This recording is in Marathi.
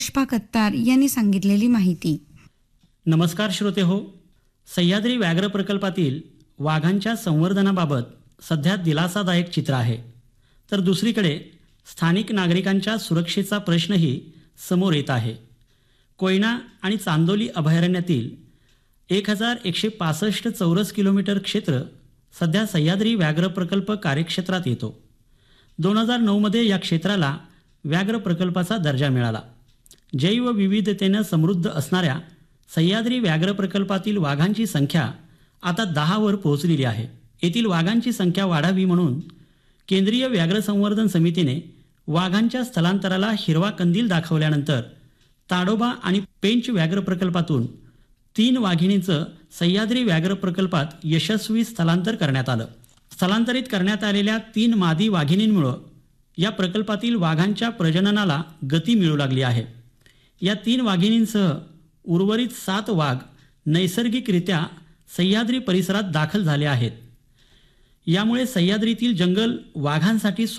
पुष्पा कत्तार यांनी सांगितलेली माहिती. नमस्कार श्रोते हो. सह्याद्री व्याघ्र प्रकल्पातील वाघांच्या संवर्धनाबाबत सध्या दिलासादायक चित्र आहे, तर दुसरीकडे स्थानिक नागरिकांच्या सुरक्षेचा प्रश्नही समोर येत आहे. कोयना आणि चांदोली अभयारण्यातील 1165 चौरस किलोमीटर क्षेत्र सध्या सह्याद्री व्याघ्र प्रकल्प कार्यक्षेत्रात येतो. 2009 या क्षेत्राला व्याघ्र प्रकल्पाचा दर्जा मिळाला. जैवविविधतेने समृद्ध असणाऱ्या सह्याद्री व्याघ्र प्रकल्पातील वाघांची संख्या आता 10 वर पोहोचलेली आहे. येथील वाघांची संख्या वाढावी म्हणून केंद्रीय व्याघ्र संवर्धन समितीने वाघांच्या स्थलांतराला हिरवा कंदील दाखवल्यानंतर ताडोबा आणि पेंच व्याघ्र प्रकल्पातून 3 वाघिणींचं सह्याद्री व्याघ्र प्रकल्पात यशस्वी स्थलांतर करण्यात आलं. स्थलांतरित करण्यात आलेल्या 3 मादी वाघिणींमुळे या प्रकल्पातील वाघांच्या प्रजननाला गती मिळू लागली आहे. या 3 वाघिणींसह उर्वरित 7 वाघ नैसर्गिकरित्या सह्याद्री परिसरात दाखल झाले आहेत. यामुळे सह्याद्रीतील जंगल वाघांसाठी